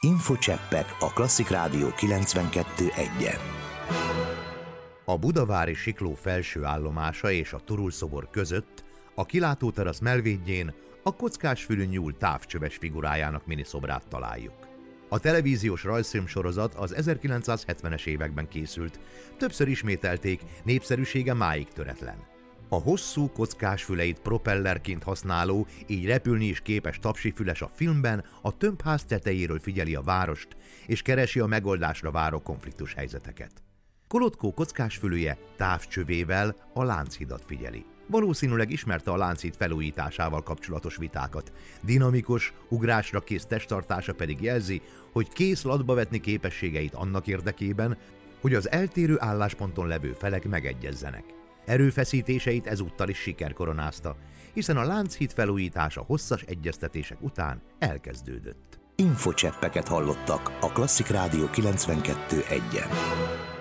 Infocseppek a Klasszik Rádió 92.1-en. A budavári Sikló felső állomása és a Turul-szobor között, a kilátóterasz melvédjén a kockásfülű nyúl távcsöves figurájának miniszobrát találjuk. A televíziós rajzfilmsorozat az 1970-es években készült, többször ismételték, népszerűsége máig töretlen. A hosszú kockásfüleit propellerként használó, így repülni is képes tapsifüles a filmben a tömbház tetejéről figyeli a várost, és keresi a megoldásra váró konfliktus helyzeteket. Kolotkó kockásfülűje távcsövével a Lánchidat figyeli. Valószínűleg ismerte a Lánchíd felújításával kapcsolatos vitákat. Dinamikus, ugrásra kész testtartása pedig jelzi, hogy kész latba vetni képességeit annak érdekében, hogy az eltérő állásponton levő felek megegyezzenek. Erőfeszítéseit ezúttal is siker koronázta, hiszen a Lánchíd felújítása hosszas egyeztetések után elkezdődött. Infocseppeket hallottak a Klasszik Rádió 92.1-en.